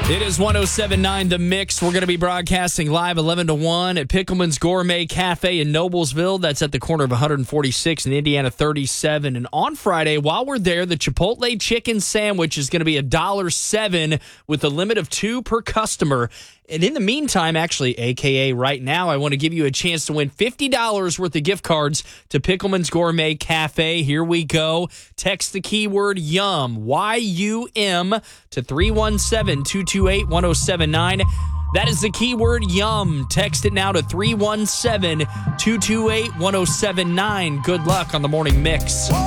It is 107.9 The Mix. We're going to be broadcasting live 11 to 1 at Pickleman's Gourmet Cafe in Noblesville. That's at the corner of 146 and Indiana 37. And on Friday, while we're there, the Chipotle chicken sandwich is going to be $1.07 with a limit of 2 per customer. And in the meantime, actually, a.k.a. right now, I want to give you a chance to win $50 worth of gift cards to Pickleman's Gourmet Cafe. Here we go. Text the keyword YUM, Y-U-M, to 317-228-1079. That is the keyword YUM. Text it now to 317-228-1079. Good luck on the Morning Mix.